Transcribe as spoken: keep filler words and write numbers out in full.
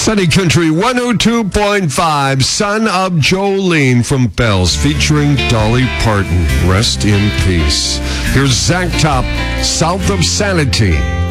Sunny Country one oh two point five, Son of Jolene from Bells, featuring Dolly Parton. Rest in peace. Here's Zach Top, South of Sanity.